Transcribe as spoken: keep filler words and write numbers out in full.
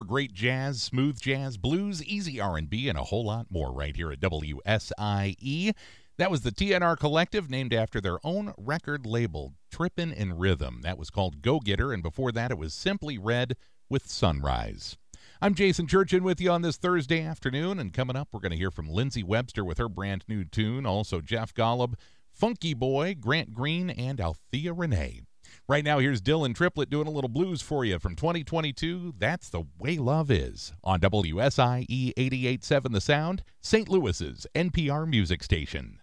great jazz, smooth jazz, blues, easy R and B, and a whole lot more right here at W S I E. That was the T N R Collective, named after their own record label, Trippin' in Rhythm. That was called Go Getter, and before that it was Simply Red with Sunrise. I'm Jason Churchin with you on this Thursday afternoon, and coming up we're going to hear from Lindsey Webster with her brand new tune, also Jeff Golub, Funky Boy, Grant Green, and Althea Renee. Right now, here's Dylan Triplett doing a little blues for you from twenty twenty-two. That's the Way Love Is on W S I E eighty-eight point seven The Sound, Saint Louis's N P R music station.